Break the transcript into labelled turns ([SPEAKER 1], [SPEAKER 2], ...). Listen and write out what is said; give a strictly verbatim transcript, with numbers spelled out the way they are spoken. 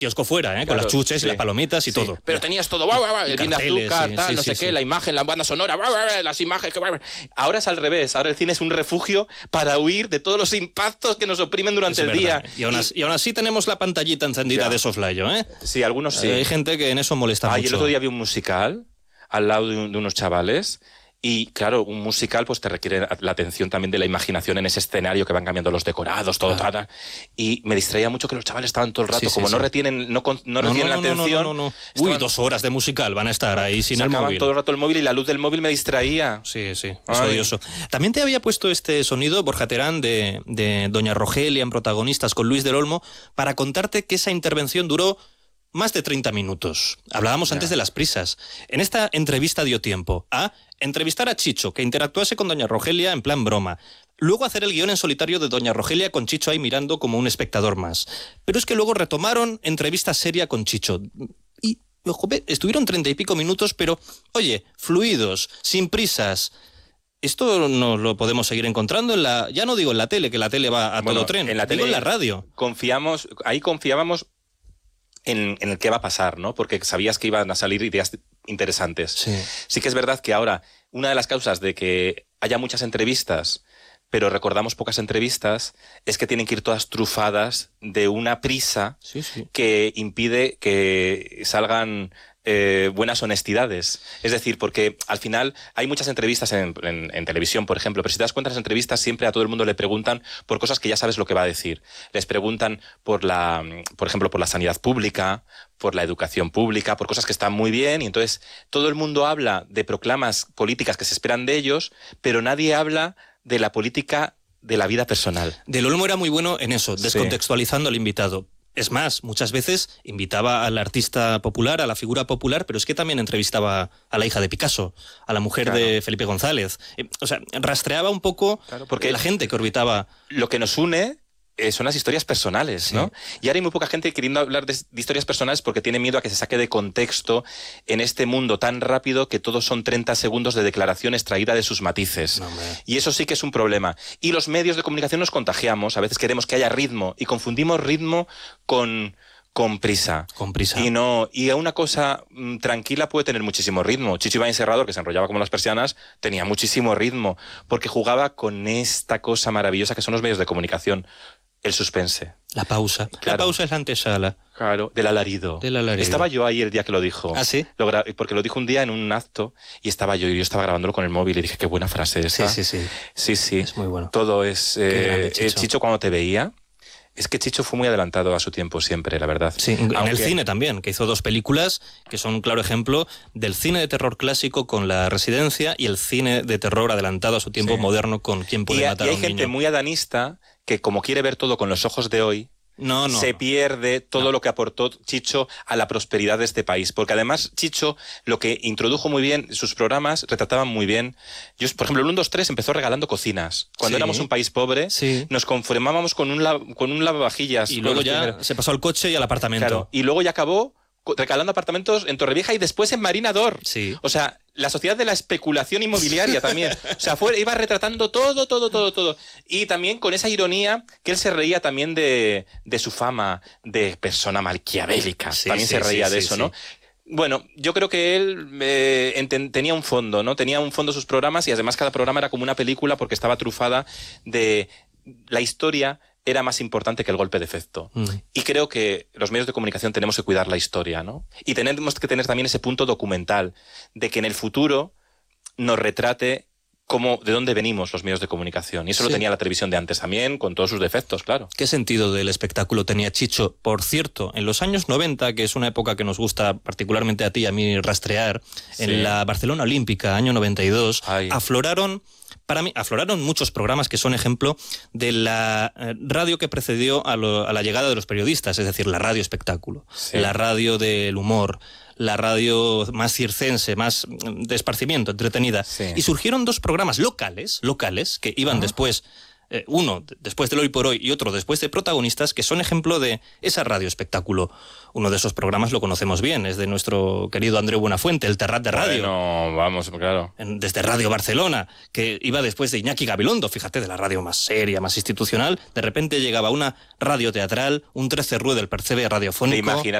[SPEAKER 1] kiosco fuera, ¿eh?
[SPEAKER 2] Claro,
[SPEAKER 1] con las chuches,
[SPEAKER 2] sí.
[SPEAKER 1] las palomitas y
[SPEAKER 2] sí.
[SPEAKER 1] todo.
[SPEAKER 2] Pero tenías todo, guau, guau, el bien de azúcar,
[SPEAKER 1] sí,
[SPEAKER 2] tal,
[SPEAKER 1] sí,
[SPEAKER 2] no
[SPEAKER 1] sí,
[SPEAKER 2] sé
[SPEAKER 1] sí.
[SPEAKER 2] qué, la imagen, la banda sonora, guau, guau, las imágenes. Guau, guau. Ahora es al revés, ahora el cine es un refugio para huir de todos los impactos que nos oprimen durante
[SPEAKER 1] Es
[SPEAKER 2] el
[SPEAKER 1] verdad.
[SPEAKER 2] día.
[SPEAKER 1] Y aún, así, y aún así tenemos la pantallita encendida
[SPEAKER 2] Ya.
[SPEAKER 1] de soslayo, ¿eh?
[SPEAKER 2] Sí, algunos sí.
[SPEAKER 1] Eh, Hay gente que en eso molesta
[SPEAKER 2] Ay,
[SPEAKER 1] mucho.
[SPEAKER 2] el otro día vi un musical al lado de, un- de unos chavales. Y claro, un musical pues te requiere la atención también de la imaginación en ese escenario que van cambiando los decorados, todo,
[SPEAKER 1] Claro.
[SPEAKER 2] tal, tal. Y me distraía mucho que los chavales estaban todo el rato,
[SPEAKER 1] Sí, sí,
[SPEAKER 2] como
[SPEAKER 1] sí.
[SPEAKER 2] no retienen, no, con- no
[SPEAKER 1] No,
[SPEAKER 2] retienen
[SPEAKER 1] no,
[SPEAKER 2] la
[SPEAKER 1] no, no,
[SPEAKER 2] atención.
[SPEAKER 1] no, no, no. Uy,
[SPEAKER 2] estaban-
[SPEAKER 1] dos horas de musical van a estar ahí sin el
[SPEAKER 2] sacaban
[SPEAKER 1] móvil.
[SPEAKER 2] todo el rato el móvil y la luz del móvil me distraía.
[SPEAKER 1] Sí, sí, es
[SPEAKER 2] Ay.
[SPEAKER 1] odioso. También te había puesto este sonido, Borja Terán, de, de Doña Rogelia en Protagonistas con Luis del Olmo, para contarte que esa intervención duró más de treinta minutos. Hablábamos
[SPEAKER 2] Ya.
[SPEAKER 1] antes de las prisas. En esta entrevista dio tiempo a entrevistar a Chicho, que interactuase con Doña Rogelia en plan broma. Luego hacer el guión en solitario de Doña Rogelia con Chicho ahí mirando como un espectador más. Pero es que luego retomaron entrevista seria con Chicho. Y, ojo, ve, estuvieron treinta y pico minutos, pero, oye, fluidos, sin prisas. Esto no lo podemos seguir encontrando en la... Ya no digo en la tele, que la tele va a
[SPEAKER 2] Bueno,
[SPEAKER 1] todo tren.
[SPEAKER 2] en la
[SPEAKER 1] digo
[SPEAKER 2] tele
[SPEAKER 1] en la radio.
[SPEAKER 2] Confiamos, ahí confiábamos en, en el qué va a pasar, ¿no? Porque sabías que iban a salir ideas interesantes.
[SPEAKER 1] Sí.
[SPEAKER 2] Sí que es verdad que ahora una de las causas de que haya muchas entrevistas, pero recordamos pocas entrevistas, es que tienen que ir todas trufadas de una prisa
[SPEAKER 1] Sí, sí.
[SPEAKER 2] que impide que salgan eh, buenas honestidades. Es decir, porque al final hay muchas entrevistas en, en, en televisión, por ejemplo, pero si te das cuenta, las entrevistas siempre a todo el mundo le preguntan por cosas que ya sabes lo que va a decir. Les preguntan por la, por ejemplo, por la sanidad pública, por la educación pública, por cosas que están muy bien, y entonces todo el mundo habla de proclamas políticas que se esperan de ellos, pero nadie habla de la política de la vida personal.
[SPEAKER 1] Del Olmo era muy bueno en eso, descontextualizando al invitado. Es más, muchas veces invitaba al artista popular, a la figura popular, pero es que también entrevistaba a la hija de Picasso, a la mujer
[SPEAKER 2] Claro.
[SPEAKER 1] de Felipe González. Eh, O sea, rastreaba un poco
[SPEAKER 2] Claro, porque
[SPEAKER 1] la gente que orbitaba.
[SPEAKER 2] Lo que nos une eh, son las historias personales,
[SPEAKER 1] Sí.
[SPEAKER 2] ¿no? Y ahora hay muy poca gente queriendo hablar de, de historias personales porque tiene miedo a que se saque de contexto en este mundo tan rápido que todos son treinta segundos de declaración extraída de sus matices.
[SPEAKER 1] No, hombre.
[SPEAKER 2] Y eso sí que es un problema. Y los medios de comunicación nos contagiamos. A veces queremos que haya ritmo y confundimos ritmo con, con prisa.
[SPEAKER 1] Con prisa.
[SPEAKER 2] Y no, y a una cosa mm, tranquila puede tener muchísimo ritmo. Chicho Ibáñez Serrador, que se enrollaba como las persianas, tenía muchísimo ritmo, porque jugaba con esta cosa maravillosa que son los medios de comunicación. El suspense.
[SPEAKER 1] La pausa. La
[SPEAKER 2] Claro.
[SPEAKER 1] pausa es la antesala.
[SPEAKER 2] Claro, del alarido.
[SPEAKER 1] Del alarido.
[SPEAKER 2] Estaba yo ahí el día que lo dijo.
[SPEAKER 1] ¿Ah, sí?
[SPEAKER 2] Lo gra- porque lo dijo un día en un acto y estaba yo y yo estaba grabándolo con el móvil y dije, qué buena frase esa.
[SPEAKER 1] Sí, sí, sí.
[SPEAKER 2] Sí, sí.
[SPEAKER 1] Es muy bueno.
[SPEAKER 2] Todo es...
[SPEAKER 1] Qué
[SPEAKER 2] Eh,
[SPEAKER 1] grande, Chicho.
[SPEAKER 2] eh, Chicho cuando te veía... Es que Chicho fue muy adelantado a su tiempo siempre, la verdad.
[SPEAKER 1] Sí, en
[SPEAKER 2] Aunque-
[SPEAKER 1] el cine también, que hizo dos películas que son un claro ejemplo del cine de terror clásico con La Residencia y el cine de terror adelantado a su tiempo
[SPEAKER 2] Sí.
[SPEAKER 1] moderno con Quién puede
[SPEAKER 2] Y,
[SPEAKER 1] matar
[SPEAKER 2] y
[SPEAKER 1] a
[SPEAKER 2] hay
[SPEAKER 1] un
[SPEAKER 2] gente
[SPEAKER 1] niño.
[SPEAKER 2] muy adanista que como quiere ver todo con los ojos de hoy,
[SPEAKER 1] No, no.
[SPEAKER 2] se
[SPEAKER 1] no.
[SPEAKER 2] pierde todo
[SPEAKER 1] No.
[SPEAKER 2] lo que aportó Chicho a la prosperidad de este país. Porque además Chicho lo que introdujo muy bien, sus programas retrataban muy bien. Yo, por ejemplo, el uno, dos, tres empezó regalando cocinas. Cuando
[SPEAKER 1] Sí.
[SPEAKER 2] éramos un país pobre,
[SPEAKER 1] Sí.
[SPEAKER 2] nos conformábamos con un, la- con un lavavajillas.
[SPEAKER 1] Y
[SPEAKER 2] con
[SPEAKER 1] luego
[SPEAKER 2] los
[SPEAKER 1] ya
[SPEAKER 2] primeros.
[SPEAKER 1] se pasó al coche y al apartamento.
[SPEAKER 2] Claro, y luego ya acabó co- regalando apartamentos en Torrevieja y después en Marinador.
[SPEAKER 1] Sí.
[SPEAKER 2] O sea, la sociedad de la especulación inmobiliaria también. O sea, fue, iba retratando todo, todo, todo, todo. Y también con esa ironía que él se reía también de, de su fama de persona maquiavélica.
[SPEAKER 1] Sí,
[SPEAKER 2] también
[SPEAKER 1] sí,
[SPEAKER 2] se reía
[SPEAKER 1] sí,
[SPEAKER 2] de
[SPEAKER 1] sí,
[SPEAKER 2] eso,
[SPEAKER 1] sí.
[SPEAKER 2] ¿no? Bueno, yo creo que él eh, enten- tenía un fondo, ¿no? Tenía un fondo sus programas y además cada programa era como una película porque estaba trufada de la historia era más importante que el golpe de efecto.
[SPEAKER 1] Mm.
[SPEAKER 2] Y creo que los medios de comunicación tenemos que cuidar la historia, ¿no? Y tenemos que tener también ese punto documental de que en el futuro nos retrate cómo, de dónde venimos los medios de comunicación. Y eso
[SPEAKER 1] Sí.
[SPEAKER 2] lo tenía la televisión de antes también, con todos sus defectos, claro.
[SPEAKER 1] ¿Qué sentido del espectáculo tenía Chicho? Por cierto, en los años noventa, que es una época que nos gusta particularmente a ti y a mí rastrear,
[SPEAKER 2] Sí.
[SPEAKER 1] en la Barcelona Olímpica, año noventa y dos,
[SPEAKER 2] Ay.
[SPEAKER 1] afloraron, para mí, afloraron muchos programas que son ejemplo de la eh, radio que precedió a, lo- a la llegada de los periodistas, es decir, la radio espectáculo,
[SPEAKER 2] Sí.
[SPEAKER 1] la radio del humor, la radio más circense, más mm, de esparcimiento, entretenida.
[SPEAKER 2] Sí.
[SPEAKER 1] Y surgieron dos programas locales, locales, que iban
[SPEAKER 2] Ah.
[SPEAKER 1] después eh, uno después del Hoy por Hoy y otro después de Protagonistas, que son ejemplo de esa radio espectáculo. Uno de esos programas lo conocemos bien, es de nuestro querido Andreu Buenafuente, el Terrat de Radio.
[SPEAKER 2] No, vamos, claro.
[SPEAKER 1] En, desde Radio Barcelona, que iba después de Iñaki Gabilondo, fíjate, de la radio más seria, más institucional. De repente llegaba una radio teatral, un trece R U E del Percebe radiofónico.
[SPEAKER 2] ¿Te imaginas